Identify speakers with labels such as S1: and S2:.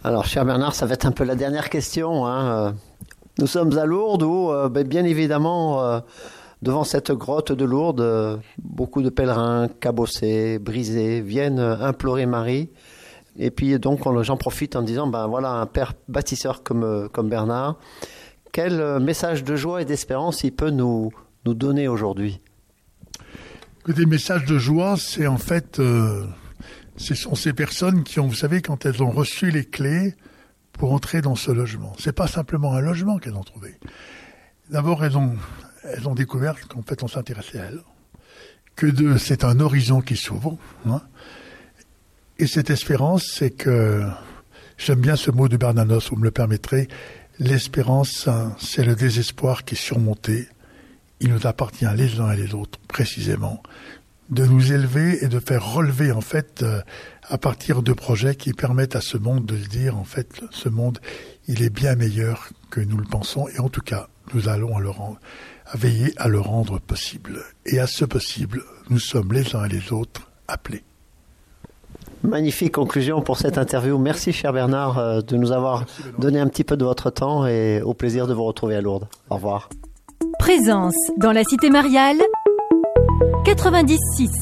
S1: Alors, cher Bernard, ça va être un peu la dernière question, hein. Nous sommes à Lourdes où, bien évidemment, devant cette grotte de Lourdes, beaucoup de pèlerins cabossés, brisés, viennent implorer Marie. Et puis donc, j'en profite en disant, voilà, un père bâtisseur comme Bernard, quel message de joie et d'espérance il peut nous donner aujourd'hui?
S2: Des messages de joie, c'est en fait, ce sont ces personnes qui ont, vous savez, quand elles ont reçu les clés pour entrer dans ce logement. C'est pas simplement un logement qu'elles ont trouvé. D'abord, elles ont découvert qu'en fait, on s'intéressait à elles, que c'est un horizon qui s'ouvre, hein. Et cette espérance, c'est que, j'aime bien ce mot de Bernanos, vous me le permettrez, l'espérance, c'est le désespoir qui est surmonté. Il nous appartient les uns et les autres, précisément, de nous élever et de faire relever, en fait, à partir de projets qui permettent à ce monde de se dire, en fait, ce monde, il est bien meilleur que nous le pensons, et en tout cas, nous allons à veiller à le rendre possible. Et à ce possible, nous sommes les uns et les autres appelés.
S1: Magnifique conclusion pour cette interview. Merci, cher Bernard, de nous avoir donné un petit peu de votre temps et au plaisir de vous retrouver à Lourdes. Au revoir.
S3: Présence dans la Cité Mariale 96.